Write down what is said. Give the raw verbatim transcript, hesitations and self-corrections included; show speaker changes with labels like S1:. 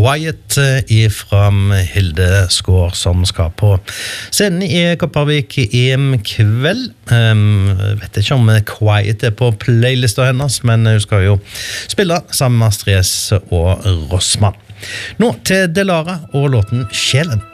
S1: Quiet ifra Hilde Skår som skal på scenen i Kopervik E M kveld. Um, vet ikke om Quiet er på playlista hennes, men hun skal jo spille sammen med Astrid S og Rossmann. Nå til Delara og låten Sjelen.